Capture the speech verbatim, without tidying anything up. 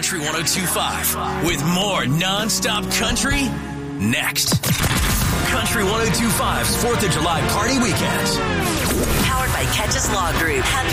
Country one oh two point five with more non-stop country next. Country one oh two point five's fourth of July Party Weekend. Powered by Catches Law Group.